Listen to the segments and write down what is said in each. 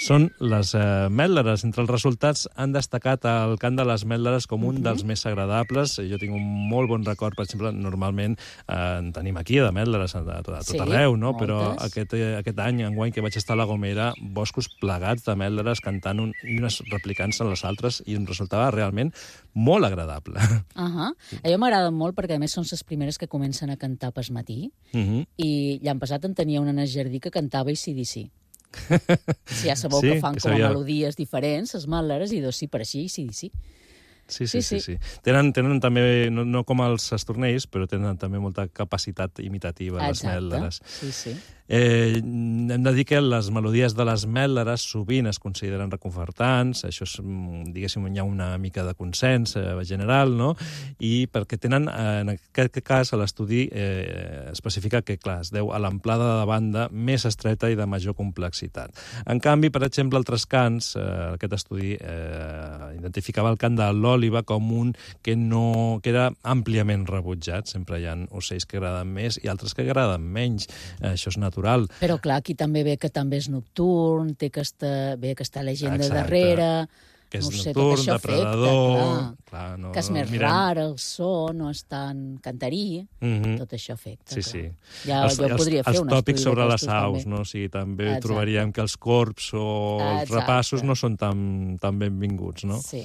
són les mètleres. Entre els resultats han destacat el cant de les mètleres com un dels més agradables. Jo tinc un molt bon record, per exemple, normalment en tenim aquí de mètleres a tot arreu, no? Però aquest any, enguany, que vaig estar a la Gomera, boscos plegats de mètleres cantant i unes replicant-se en les altres, i em resultava realment molt agradable. A mi m'agrada molt perquè, a més, són les primeres que comencen a cantar pas matí, i l'any passat en tenia una en el jardí que cantava AC/DC. Si ja sabeu que fan com a melodies diferents, les mètleres, i doncs sí, per així, AC/DC. Sí. Tenen també, no com els estornells, però tenen també molta capacitat imitativa, les mètleres. Sí. Hem de dir que les melodies de les mètleres sovint es consideren reconfortants, això és, diguéssim, hi ha una mica de consens general, no? I perquè tenen, en aquest cas, l'estudi especifica que, clar, es deu a l'amplada de banda més estreta i de major complexitat. En canvi, per exemple, altres cants, aquest estudi identificava el cant de l'òliba com un que era àmpliament rebutjat. Sempre hi ha ocells que agraden més i altres que agraden menys. Això és natural. Però, clar, aquí també ve que també és nocturn, té aquesta llegenda darrere... Que és nocturn, depredador... Que és més rar, el so, no és tan cantarí, tot això afecta. Sí. Jo podria fer un estudi. Els tòpics sobre les aus, no? O sigui, també trobaríem que els corps o els rapassos no són tan benvinguts, no? Sí.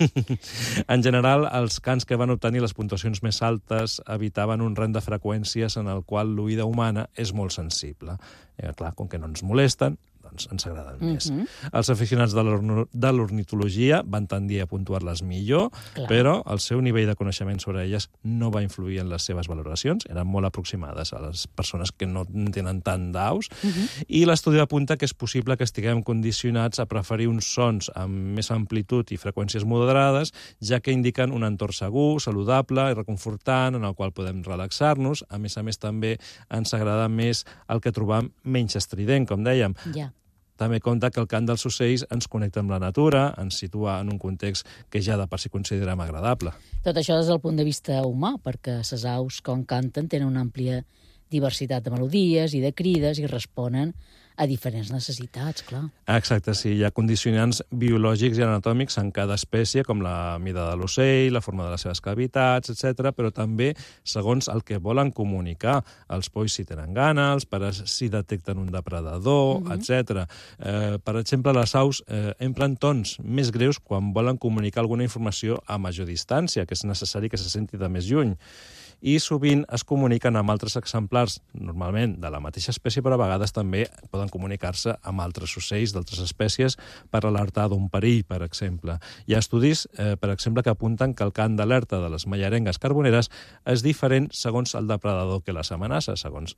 En general, els cants que van obtenir les puntuacions més altes evitaven un rang de freqüències en el qual l'oïda humana és molt sensible. Clar, com que no ens molesten, doncs ens agraden més. Els aficionats de l'ornitologia van tendir a puntuar-les millor, però el seu nivell de coneixement sobre elles no va influir en les seves valoracions, eren molt aproximades a les persones que no tenen tant d'aus, i l'estudi apunta que és possible que estiguem condicionats a preferir uns sons amb més amplitud i freqüències moderades, ja que indiquen un entorn segur, saludable i reconfortant, en el qual podem relaxar-nos. A més, també ens agrada més el que trobam menys estrident, com dèiem. També compta que el cant dels ocells ens connecta amb la natura, ens situa en un context que ja de per si considerem agradable. Tot això des del punt de vista humà, perquè les aus, quan canten, tenen una àmplia diversitat de melodies i de crides i responen a diferents necessitats, clar. Exacte, sí. Hi ha condicionants biològics i anatòmics en cada espècie, com la mida de l'ocell, la forma de les seves cavitats, etc., però també segons el que volen comunicar. Els polls si tenen gana, els pares si detecten un depredador, etc. Per exemple, les aus empren tons més greus quan volen comunicar alguna informació a major distància, que és necessari que se senti de més lluny. I sovint es comuniquen amb altres exemplars, normalment de la mateixa espècie, però a vegades també poden comunicar-se amb altres ocells d'altres espècies per alertar d'un perill, per exemple. Hi ha estudis, per exemple, que apunten que el cant d'alerta de les mallarengues carboneres és diferent segons el depredador que les amenaça, segons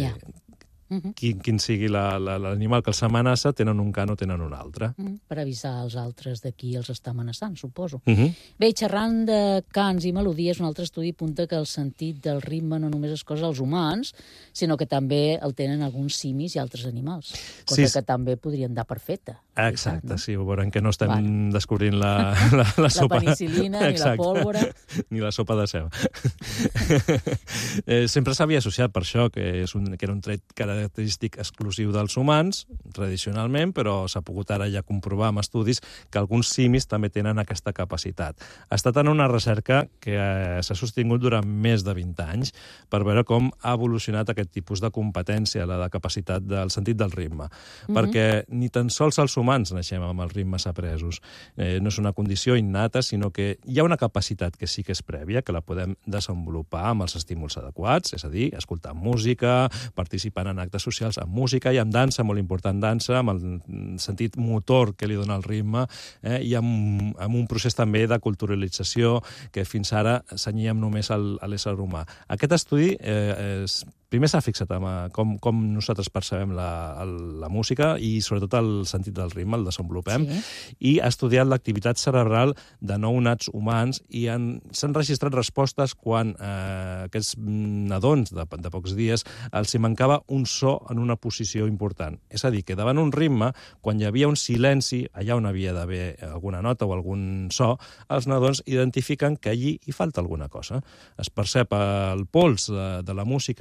quin sigui l'animal que els amenaça, tenen un cant o tenen un altre. Per avisar els altres de qui els està amenaçant, suposo. Bé, xerrant de cants i melodies, un altre estudi apunta que el sentit del ritme no només és cosa dels humans, sinó que també el tenen alguns simis i altres animals, cosa que també podrien dar per feta. Exacte, sí, ho veurem que no estem descobrint la sopa... La penicil·lina, ni la pólvora... Ni la sopa de ceba. Sempre s'havia associat per això, que era un tret característic exclusiu dels humans, tradicionalment, però s'ha pogut ara ja comprovar amb estudis que alguns simis també tenen aquesta capacitat. Ha estat en una recerca que s'ha sostingut durant més de 20 anys per veure com ha evolucionat aquest tipus de competència, la de capacitat del sentit del ritme. Perquè ni tan sols els humans naixem amb els ritmes apresos. No és una condició innata, sinó que hi ha una capacitat que sí que és prèvia, que la podem desenvolupar amb els estímuls adequats, és a dir, escoltar música, participant en actes socials amb música i amb dansa, molt important dansa, amb el sentit motor que li dona el ritme, i amb un procés també de culturalització que fins ara senyíem només a l'ésser humà. Aquest estudi primer s'ha fixat en com nosaltres percebem la música i sobretot el sentit del ritme, el desenvolupem, i ha estudiat l'activitat cerebral de nounats humans i s'han registrat respostes quan aquests nadons de pocs dies els hi mancava un so en una posició important. És a dir, que davant un ritme, quan hi havia un silenci, allà on havia d'haver alguna nota o algun so, els nadons identifiquen que allí hi falta alguna cosa. Es percep el pols de la música,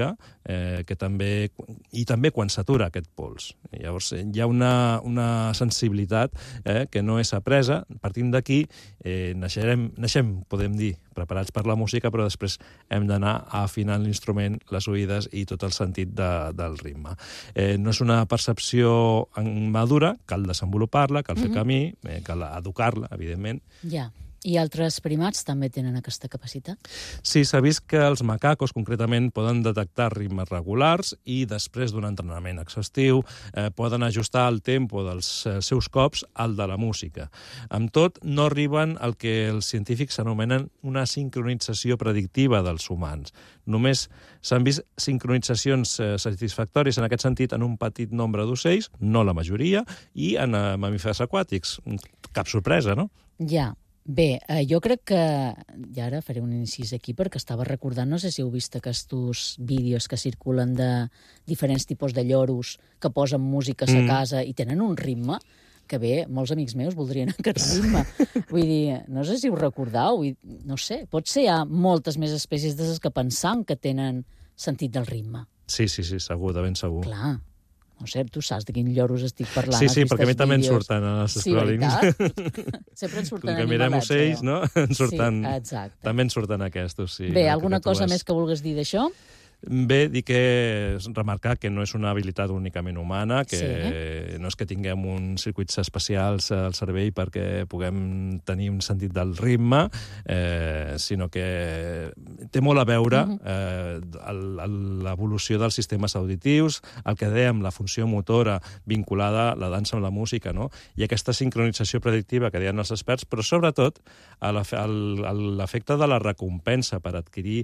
que també quan s'atura aquest pols. Llavors, hi ha una sensibilitat que no és apresa. Partint d'aquí, naixem, podem dir, preparats per la música, però després hem d'anar afinant l'instrument, les oïdes i tot el sentit del ritme. No és una percepció madura, cal desenvolupar-la, cal fer camí, cal educar-la, evidentment. Ja. I altres primats també tenen aquesta capacitat? Sí, s'ha vist que els macacos, concretament, poden detectar ritmes regulars i després d'un entrenament exhaustiu poden ajustar el tempo dels seus cops al de la música. Amb tot, no arriben al que els científics anomenen una sincronització predictiva dels humans. Només s'han vist sincronitzacions satisfactòries en aquest sentit en un petit nombre d'ocells, no la majoria, i en mamífers aquàtics. Cap sorpresa, no? Ja. Bé, jo crec que... I ara faré un incís aquí perquè estava recordant, no sé si heu vist aquests vídeos que circulen de diferents tipus de lloros que posen música a sa casa i tenen un ritme que bé, molts amics meus voldrien aquest ritme. Vull dir, no sé si ho recordau, no sé, potser hi ha moltes més espècies d'aquestes que pensam que tenen sentit del ritme. Sí, segur, de ben segur. Clar. No sé, tu saps de quins lloros estic parlant. Sí, perquè a mi també en surten a les scrollings. Sí, veritat? Sempre en surten animalets. Com que mirem ocells, no? Exacte. També en surten aquests, sí. Bé, alguna cosa més que vulguis dir d'això? Bé, dir que remarcar que no és una habilitat únicament humana, que no és que tinguem uns circuits especials al cervell perquè puguem tenir un sentit del ritme, sinó que té molt a veure l'evolució dels sistemes auditius, el que dèiem, la funció motora vinculada a la dansa amb la música, no? I aquesta sincronització predictiva que deien els experts, però sobretot l'efecte de la recompensa per adquirir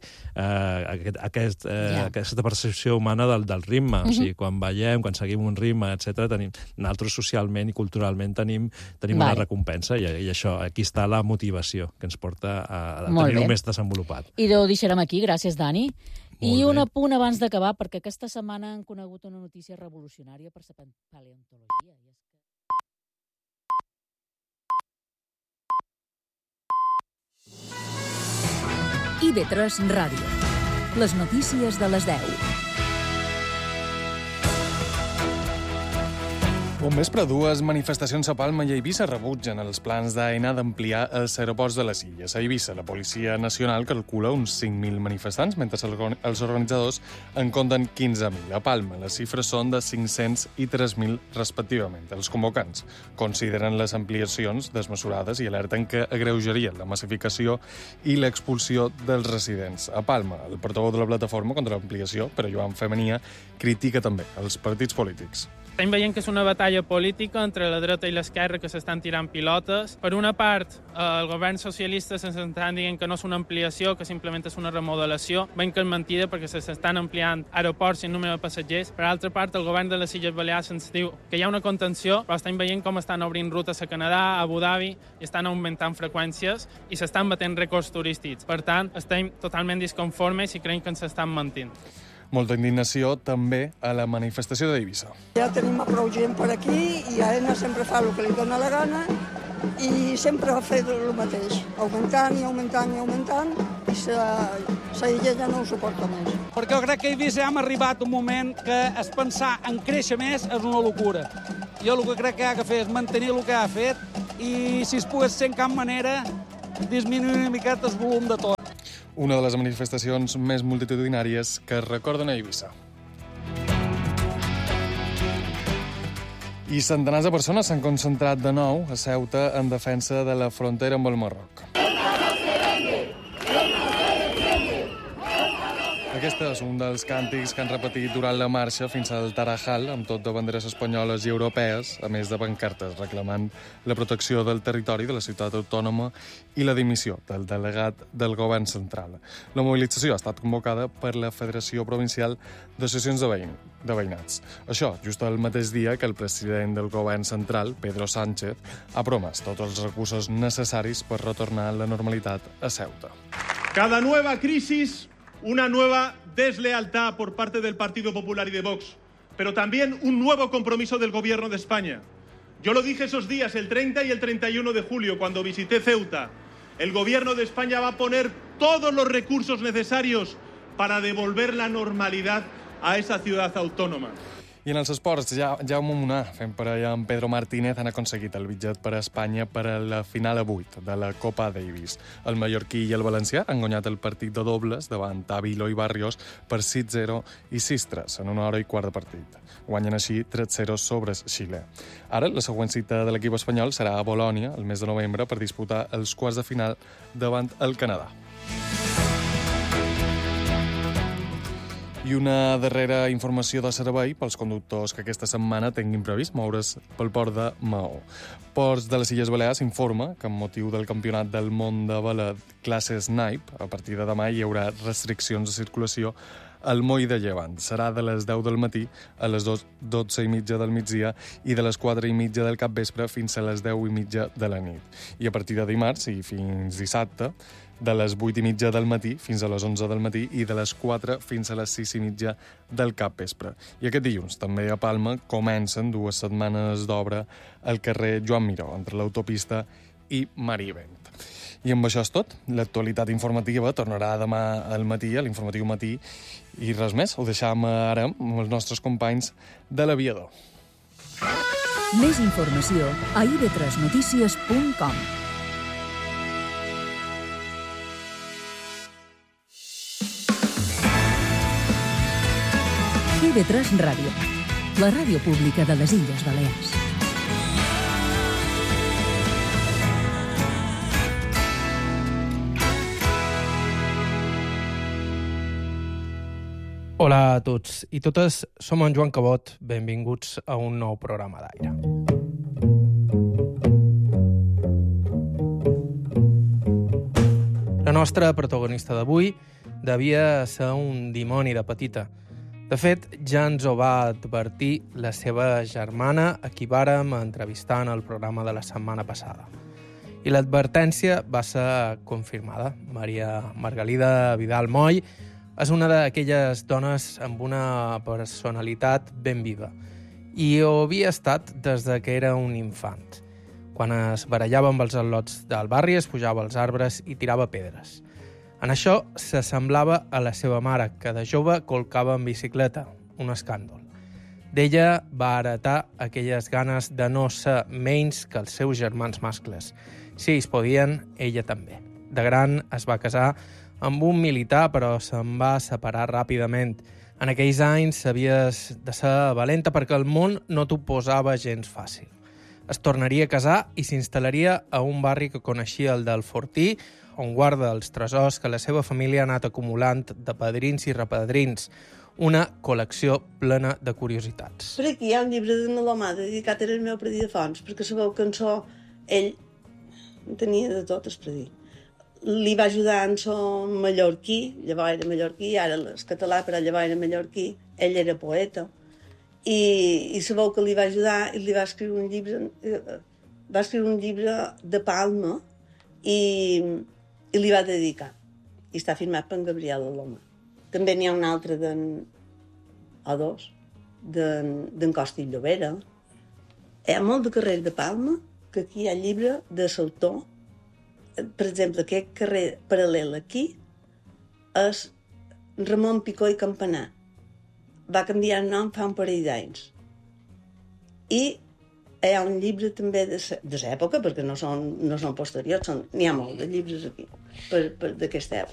aquesta percepció humana del ritme. O sigui, quan ballem, quan seguim un ritme, etc., nosaltres socialment i culturalment tenim una recompensa i això, aquí està la motivació que ens porta a tenir-ho més desenvolupat. I ho deixarem aquí, gràcies, Dani. I un apunt abans d'acabar, perquè aquesta setmana han conegut una notícia revolucionària per la paleontologia. IB3 Ràdio. Les notícies de les 10. Bon vespre. Dues manifestacions a Palma i a Eivissa rebutgen els plans d'AENA d'ampliar els aeroports de les illes. A Eivissa, la Policia Nacional calcula uns 5.000 manifestants, mentre els organitzadors en compten 15.000. A Palma, les xifres són de 500 i 3.000 respectivament. Els convocants consideren les ampliacions desmesurades i alerten que agreujarien la massificació i l'expulsió dels residents. A Palma, el portaveu de la plataforma contra l'ampliació, però Joan Femenia, critica també els partits polítics. Estem veient que és una batalla política entre la dreta i l'esquerra que s'estan tirant pilotes. Per una part, el govern socialista s'estan dient que no és una ampliació, que simplement és una remodelació. Veiem que és mentida perquè s'estan ampliant aeroports i el número de passatgers. Per altra part, el govern de les Illes Balears ens diu que hi ha una contenció, però estem veient com estan obrint rutes a Canadà, a Abu Dhabi, i estan augmentant freqüències i s'estan batent rècords turístics. Per tant, estem totalment disconformes i creiem que ens estan mentint. Molta indignació també a la manifestació d'Eivissa. Ja tenim prou gent per aquí i AENA sempre fa el que li dona la gana i sempre ha fet el mateix, augmentant i augmentant i augmentant i la illa ja no ho suporta més. Perquè jo crec que a Eivissa hem arribat un moment que es pensar en créixer més és una locura. Jo el que crec que ha de fer és mantenir el que ha fet i si es pogués ser en cap manera disminuir una miqueta el volum de tot. Una de les manifestacions més multitudinàries que es recorden a Eivissa. I centenars de persones s'han concentrat de nou a Ceuta en defensa de la frontera amb el Marroc. Aquest és un dels càntics que han repetit durant la marxa fins al Tarajal, amb tot de banderes espanyoles i europees, a més de pancartes reclamant la protecció del territori de la ciutat autònoma i la dimissió del delegat del govern central. La mobilització ha estat convocada per la Federació Provincial d'Associacions de Veïnats. Això, just el mateix dia que el president del govern central, Pedro Sánchez, ha promès tots els recursos necessaris per retornar la normalitat a Ceuta. Cada nueva crisis, una nueva deslealtad por parte del Partido Popular y de Vox, pero también un nuevo compromiso del Gobierno de España. Yo lo dije esos días, el 30 y el 31 de julio, cuando visité Ceuta. El Gobierno de España va a poner todos los recursos necesarios para devolver la normalidad a esa ciudad autónoma. I en els esports, Jaume Munà, fent parella amb Pedro Martínez, han aconseguit el bitllet per a Espanya per a la final a 8 de la Copa Davis. El mallorquí i el valencià han guanyat el partit de dobles davant Ávilo i Barrios per 6-0 i 6-3 en 1 hora i quart de partit. Guanyen així 3-0 sobre Xile. Ara, la següent cita de l'equip espanyol serà a Bolònia, el mes de novembre, per disputar els quarts de final davant el Canadà. I una darrera informació de servei pels conductors que aquesta setmana tinguin previst moure's pel port de Maó. Ports de les Illes Balears informa que amb motiu del Campionat del Món de Vela classe Snipe, a partir de demà hi haurà restriccions de circulació al moll de Llevant. Serà de les 10 del matí a les 12:30 del migdia i de les 4:30 del capvespre fins a les 10:30 de la nit. I a partir de dimarts i fins dissabte, de les 8:30 del matí fins a les 11 del matí i de les 4 fins a les 6:30 del capvespre. I aquest dilluns, també a Palma, comencen 2 setmanes d'obra al carrer Joan Miró, entre l'autopista i Marivent. I amb això és tot. L'actualitat informativa tornarà demà al matí, a l'informatiu matí, i res més. Ho deixam ara amb els nostres companys de l'Aviador. Més informació a ib3notícies.com. IB3 Ràdio, la ràdio pública de les Illes Balears. Hola a tots i totes, som en Joan Cabot, benvinguts a un nou programa d'aire. La nostra protagonista d'avui devia ser un dimoni de petita. De fet, ja ens ho va advertir la seva germana, a qui vàrem entrevistar en el programa de la setmana passada. I l'advertència va ser confirmada. Maria Margalida Vidal Moll és una d'aquelles dones amb una personalitat ben viva. I ho havia estat des que era un infant. Quan es barallava amb els al·lots del barri, es pujava als arbres i tirava pedres. En això s'assemblava a la seva mare, que de jove colcava en bicicleta, un escàndol. D'ella va heretar aquelles ganes de no ser menys que els seus germans mascles. Si ells podien, ella també. De gran es va casar amb un militar, però se'n va separar ràpidament. En aquells anys havies de ser valenta perquè el món no t'ho posava gens fàcil. Es tornaria a casar i s'instal·laria a un barri que coneixia, el del Fortí, on guarda els tresors que la seva família ha anat acumulant de padrins i repadrins, una col·lecció plena de curiositats. Per aquí hi ha un llibre de Nalomà dedicat al meu predí de Fons, perquè sabeu que en so ell tenia de tot el predí. Li va ajudar en so mallorquí, llavors era mallorquí, ara és català, però llavors era mallorquí, ell era poeta, i sabeu que li va ajudar i li va escriure un llibre de Palma i li va dedicar. I està firmat per en Gabriel Alomà. També n'hi ha un altre d'en Costa i Llobera. Hi ha molt de carrers de Palma que aquí hi ha llibre de l'autor. Per exemple, aquest carrer paral·lel aquí és Ramon Picó i Campanar. Va canviar el nom fa un parell d'anys. I hi ha un llibre també de l'època, perquè no són posteriors, n'hi ha molt de llibres aquí, d'aquesta època.